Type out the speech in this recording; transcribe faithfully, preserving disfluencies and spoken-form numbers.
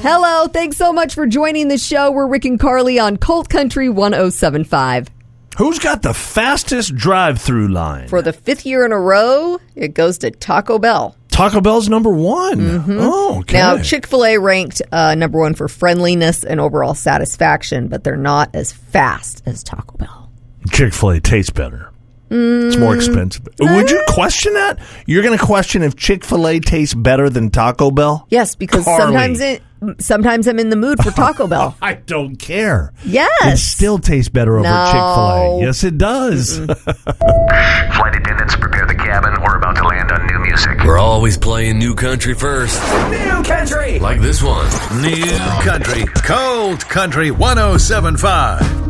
Hello, thanks so much for joining the show. We're Rick and Carly on Colt Country one oh seven point five. Who's got the fastest drive-through line? For the fifth year in a row, it goes to Taco Bell. Taco Bell's number one. Mm-hmm. Oh, okay. Now, Chick-fil-A ranked uh, number one for friendliness and overall satisfaction, but they're not as fast as Taco Bell. Chick-fil-A tastes better. Mm. It's more expensive. Would you question that? You're going to question if Chick-fil-A tastes better than Taco Bell? Yes, because Carly. sometimes it, sometimes I'm in the mood for Taco Bell. I don't care. Yes. It still tastes better over No. Chick-fil-A. Yes, it does. Flight attendants, prepare the cabin. We're about to land on new music. We're always playing new country first. New country! Like this one. New country. Cold Country one oh seven point five.